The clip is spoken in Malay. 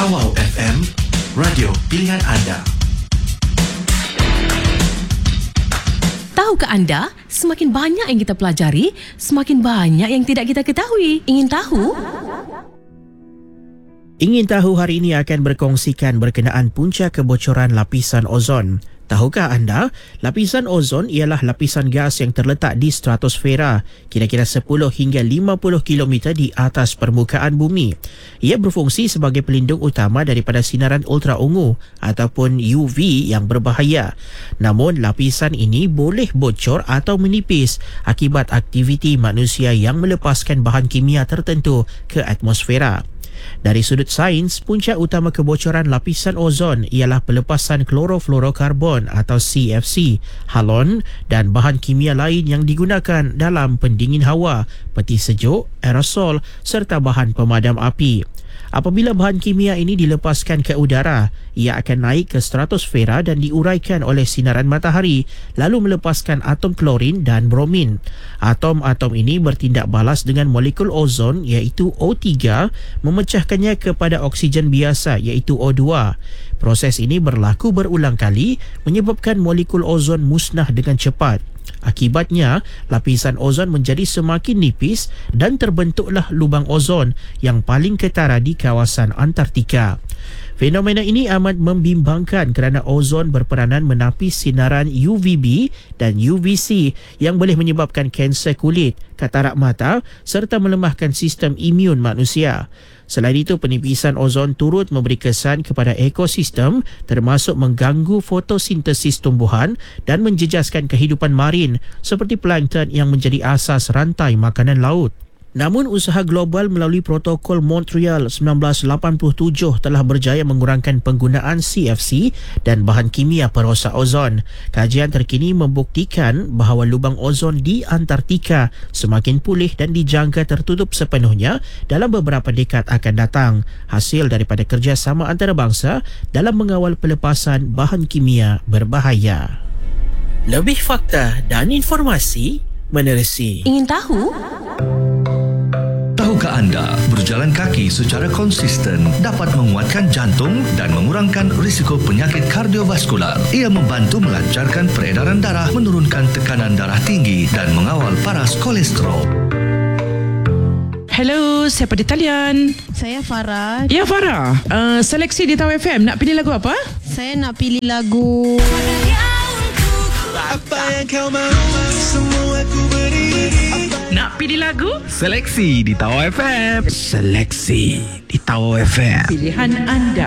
Tawau FM, radio pilihan anda. Tahukah anda, semakin banyak yang kita pelajari, semakin banyak yang tidak kita ketahui. Ingin tahu? Ingin tahu hari ini akan berkongsikan berkenaan punca kebocoran lapisan ozon. Tahukah anda, lapisan ozon ialah lapisan gas yang terletak di stratosfera, kira-kira 10 hingga 50 km di atas permukaan bumi. Ia berfungsi sebagai pelindung utama daripada sinaran ultraungu ataupun UV yang berbahaya. Namun, lapisan ini boleh bocor atau menipis akibat aktiviti manusia yang melepaskan bahan kimia tertentu ke atmosfera. Dari sudut sains, punca utama kebocoran lapisan ozon ialah pelepasan klorofluorokarbon atau CFC, halon dan bahan kimia lain yang digunakan dalam pendingin hawa, peti sejuk, aerosol serta bahan pemadam api. Apabila bahan kimia ini dilepaskan ke udara, ia akan naik ke stratosfera dan diuraikan oleh sinaran matahari, lalu melepaskan atom klorin dan bromin. Atom-atom ini bertindak balas dengan molekul ozon iaitu O3, memecahkannya kepada oksigen biasa iaitu O2. Proses ini berlaku berulang kali, menyebabkan molekul ozon musnah dengan cepat. Akibatnya, lapisan ozon menjadi semakin nipis dan terbentuklah lubang ozon yang paling ketara di kawasan Antartika. Fenomena ini amat membimbangkan kerana ozon berperanan menapis sinaran UVB dan UVC yang boleh menyebabkan kanser kulit, katarak mata serta melemahkan sistem imun manusia. Selain itu, penipisan ozon turut memberi kesan kepada ekosistem termasuk mengganggu fotosintesis tumbuhan dan menjejaskan kehidupan marin seperti plankton yang menjadi asas rantai makanan laut. Namun, usaha global melalui Protokol Montreal 1987 telah berjaya mengurangkan penggunaan CFC dan bahan kimia perosak ozon. Kajian terkini membuktikan bahawa lubang ozon di Antartika semakin pulih dan dijangka tertutup sepenuhnya dalam beberapa dekad akan datang, hasil daripada kerjasama antarabangsa dalam mengawal pelepasan bahan kimia berbahaya. Lebih fakta dan informasi menerusi. Ingin tahu? Tahukah anda, berjalan kaki secara konsisten dapat menguatkan jantung dan mengurangkan risiko penyakit kardiovaskular. Ia membantu melancarkan peredaran darah, menurunkan tekanan darah tinggi dan mengawal paras kolesterol. Hello, siapa di talian? Saya Farah. Ya, Farah. Seleksi di Tawau FM. Nak pilih lagu apa? Saya nak pilih lagu Apa yang kau mahu, semua aku beri. Nak pilih lagu? Seleksi di Tawau FM. Seleksi di Tawau FM. Pilihan anda.